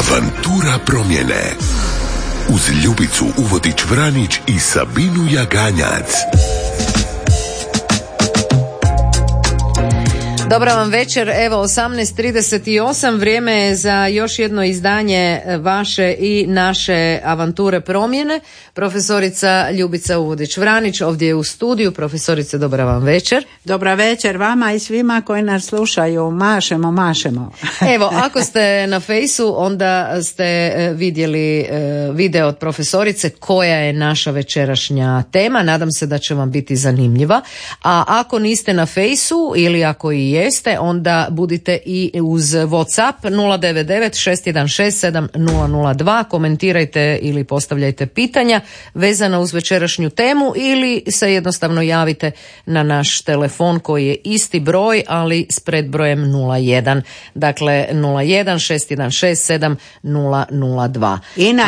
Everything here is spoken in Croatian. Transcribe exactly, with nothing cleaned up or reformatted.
Avantura promjene. Uz Ljubicu Uvodić-Vranić i Sabinu Jaganjac. Dobra vam večer, evo osamnaest trideset osam, vrijeme je za još jedno izdanje vaše i naše Avanture promjene. Profesorica Ljubica Uvodić-Vranić ovdje je u studiju. Profesorice, dobra vam večer. Dobra večer vama i svima koji nas slušaju. Mašemo, mašemo. Evo, ako ste na Fejsu, onda ste vidjeli video od profesorice koja je naša večerašnja tema. Nadam se da će vam biti zanimljiva. A ako niste na Fejsu ili ako i je jeste, onda budite i uz WhatsApp nula devet devet šest jedan šest sedam nula nula dva, komentirajte ili postavljajte pitanja vezana uz večerašnju temu ili se jednostavno javite na naš telefon koji je isti broj, ali s predbrojem nula jedan. Dakle, nula jedan šest jedan šest sedam nula nula dva. I na